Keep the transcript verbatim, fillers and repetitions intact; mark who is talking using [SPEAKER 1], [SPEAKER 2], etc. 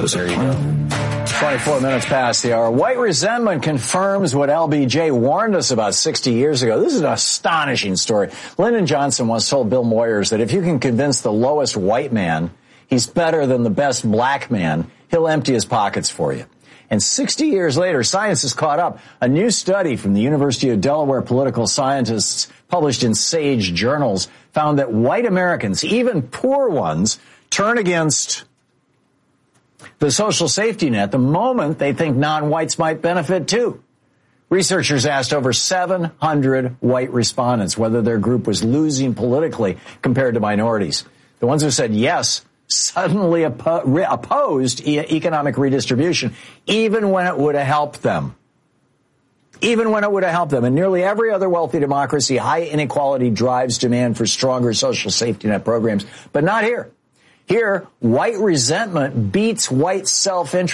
[SPEAKER 1] was a plan.
[SPEAKER 2] twenty-four minutes past the hour. White resentment confirms what L B J warned us about sixty years ago. This is an astonishing story. Lyndon Johnson once told Bill Moyers that if you can convince the lowest white man he's better than the best black man, he'll empty his pockets for you. And sixty years later, science has caught up. A new study from the University of Delaware political scientists published in Sage Journals found that white Americans, even poor ones, turn against the social safety net the moment they think non-whites might benefit too. Researchers asked over seven hundred white respondents whether their group was losing politically compared to minorities. The ones who said yes suddenly oppo- re- opposed e- economic redistribution, even when it would have helped them. Even when it would have helped them. In nearly every other wealthy democracy, high inequality drives demand for stronger social safety net programs, but not here. Here, white resentment beats white self-interest.